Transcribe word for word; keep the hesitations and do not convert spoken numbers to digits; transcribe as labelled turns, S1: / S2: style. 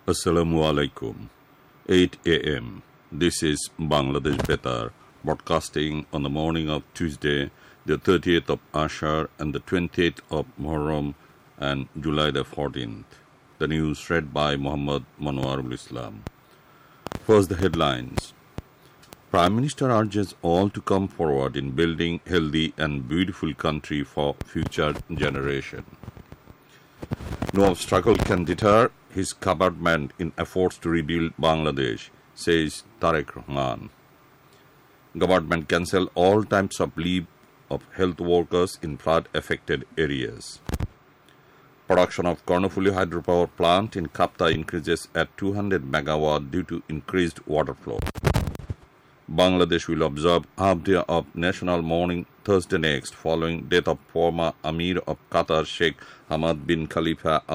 S1: Assalamu alaikum. eight a.m. This is Bangladesh Betar, broadcasting on the morning of Tuesday, the thirtieth of Ashar and the twentieth of Muharram and July the fourteenth. The news read by Muhammad Manwarul Islam. First, the headlines. Prime Minister urges all to come forward in building healthy and beautiful country for future generation. No struggle can deter his government in efforts to rebuild Bangladesh, says Tariq Rahman. Government cancel all types of leave of health workers in flood-affected areas. Production of Karnofuli hydropower plant in Kapta increases at two hundred megawatt due to increased water flow. Bangladesh will observe half day of national mourning Thursday next following death of former Amir of Qatar Sheikh Hamad bin Khalifa